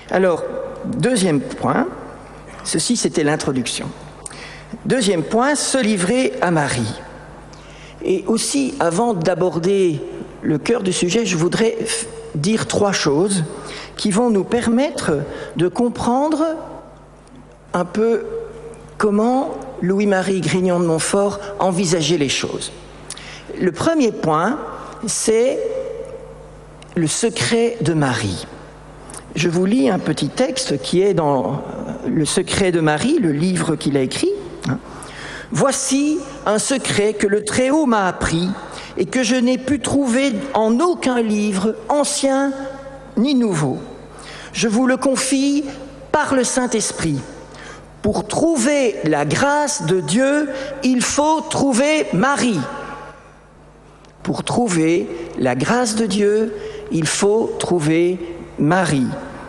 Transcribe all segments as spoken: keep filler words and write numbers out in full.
Alors, deuxième point, ceci c'était l'introduction. Deuxième point, se livrer à Marie. Et aussi, avant d'aborder le cœur du sujet, je voudrais dire trois choses qui vont nous permettre de comprendre un peu comment Louis-Marie Grignion de Montfort envisageait les choses. Le premier point, c'est le secret de Marie. Je vous lis un petit texte qui est dans Le secret de Marie, le livre qu'il a écrit. Voici un secret que le Très-Haut m'a appris et que je n'ai pu trouver en aucun livre, ancien ni nouveau. Je vous le confie par le Saint-Esprit. Pour trouver la grâce de Dieu, il faut trouver Marie. Pour trouver la grâce de Dieu, il faut trouver Marie.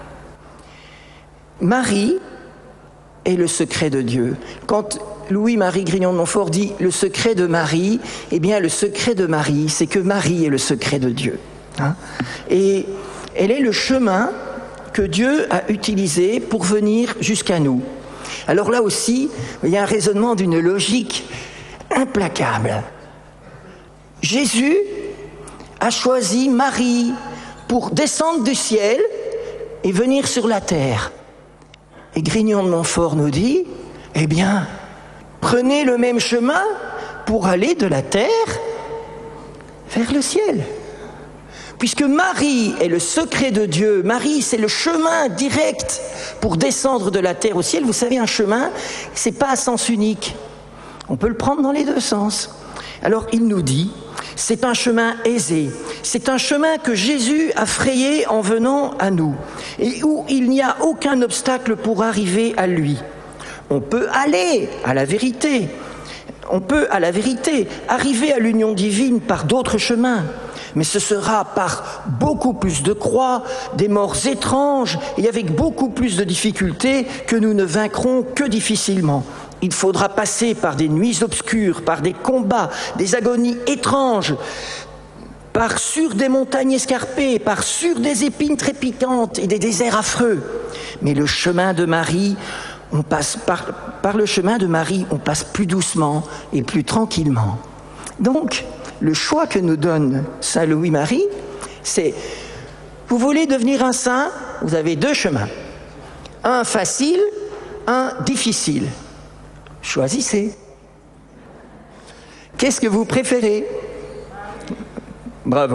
Marie est le secret de Dieu. Quand Louis-Marie Grignion de Montfort dit le secret de Marie, eh bien le secret de Marie, c'est que Marie est le secret de Dieu. Hein ? Et elle est le chemin que Dieu a utilisé pour venir jusqu'à nous. Alors là aussi, il y a un raisonnement d'une logique implacable. Jésus a choisi Marie pour descendre du ciel et venir sur la terre. Et Grignion de Montfort nous dit, eh bien, prenez le même chemin pour aller de la terre vers le ciel. Puisque Marie est le secret de Dieu, Marie c'est le chemin direct pour descendre de la terre au ciel. Vous savez, un chemin, c'est pas à sens unique. On peut le prendre dans les deux sens. Alors il nous dit, c'est un chemin aisé, c'est un chemin que Jésus a frayé en venant à nous, et où il n'y a aucun obstacle pour arriver à lui. On peut aller à la vérité, on peut à la vérité arriver à l'union divine par d'autres chemins, mais ce sera par beaucoup plus de croix, des morts étranges et avec beaucoup plus de difficultés que nous ne vaincrons que difficilement. Il faudra passer par des nuits obscures, par des combats, des agonies étranges, par sur des montagnes escarpées, par sur des épines trépidantes et des déserts affreux. Mais le chemin de Marie, on passe par, par le chemin de Marie, on passe plus doucement et plus tranquillement. Donc, le choix que nous donne Saint Louis-Marie, c'est, vous voulez devenir un saint, vous avez deux chemins. Un facile, un difficile. Choisissez. Qu'est-ce que vous préférez ? Bravo.